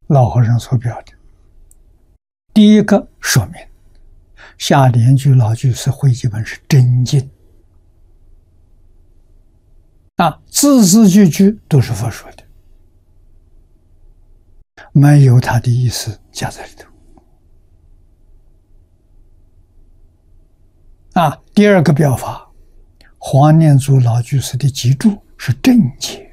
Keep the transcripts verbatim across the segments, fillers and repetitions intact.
老和尚所表的。第一个说明，下联句老句是汇集本是真经啊，字字句句都是佛说的，没有他的意思加在里头。啊，第二个表法，黄念祖老居士的集注是正解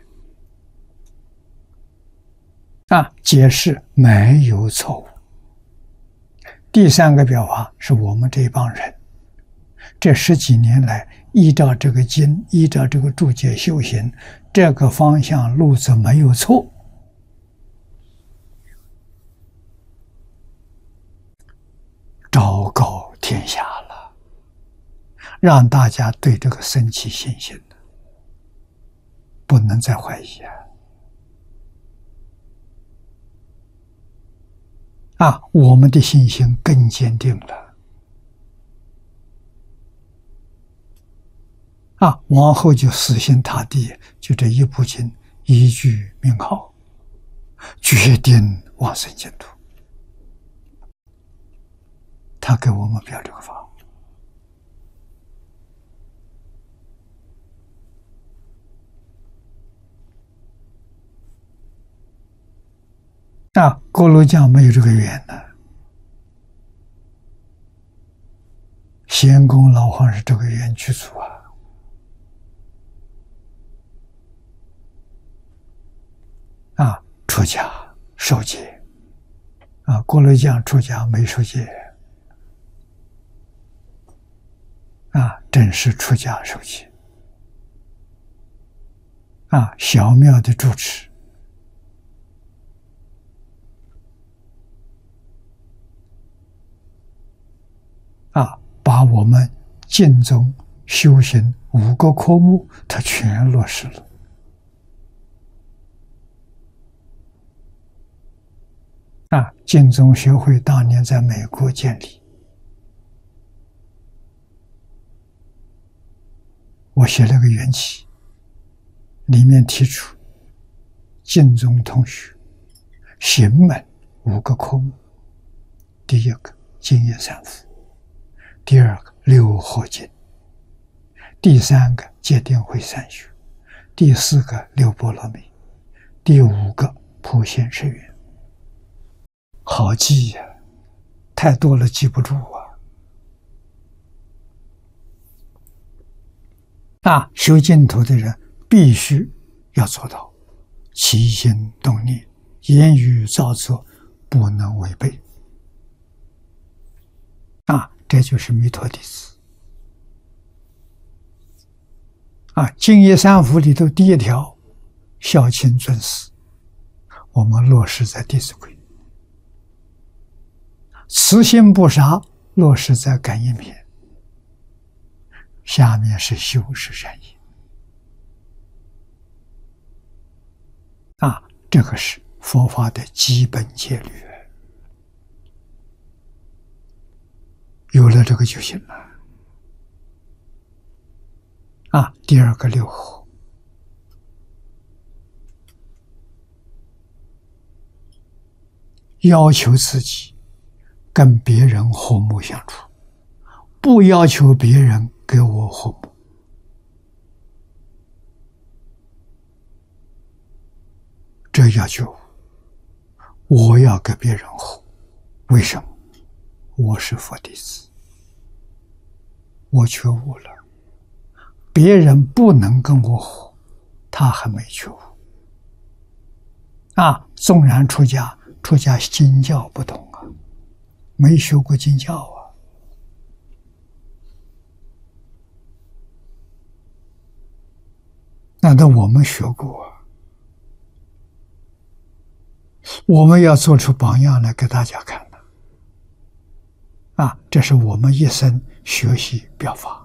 啊，解释没有错误。第三个表法是我们这一帮人这十几年来依照这个经，依照这个注解修行，这个方向路子没有错，昭告天下了，让大家对这个生起信心了，不能再怀疑啊！啊，我们的信心更坚定了啊！往后就死心塌地，就这一部经，一句名号，决定往生净土。他给我们表这个法。啊，锅炉匠没有这个缘呢。贤公老黄是这个缘具足啊。啊，出家受戒，啊，锅炉匠出家没受戒，啊，正式出家受戒，啊，小庙的住持。啊，把我们净宗修行五个科目，他全落实了。啊，净宗学会当年在美国建立，我写了个缘起，里面提出净宗同学行门五个科目，第一个净业三福。第二个六合经，第三个戒定慧三学，第四个六波罗蜜，第五个普贤十愿。好记呀、啊，太多了记不住啊！啊，修净土的人必须要做到起心动念、言语造作不能违背。啊，这就是弥陀弟子。啊，净业三福里头第一条，孝亲尊师，我们落实在《弟子规》；慈心不杀，落实在《感应篇》。下面是修持善业。啊，这个是佛法的基本戒律。有了这个就行了。啊，第二个六合，要求自己跟别人和睦相处，不要求别人给我和睦。这要求我要跟别人和，为什么？我是佛弟子，我觉悟了，别人不能跟我和，他还没觉悟。啊，纵然出家，出家经教不同啊，没学过经教啊。难道我们学过啊？我们要做出榜样来给大家看的。啊，这是我们一生学习表法。